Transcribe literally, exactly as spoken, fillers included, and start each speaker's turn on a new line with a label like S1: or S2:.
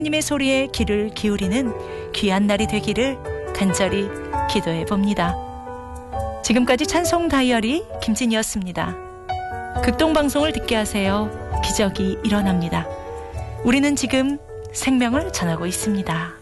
S1: 님의 소리에 귀를 기울이는 귀한 날이 되기를 간절히 기도해 봅니다. 지금까지 찬송 다이어리 김진이었습니다. 극동방송을 듣게 하세요. 기적이 일어납니다. 우리는 지금 생명을 전하고 있습니다.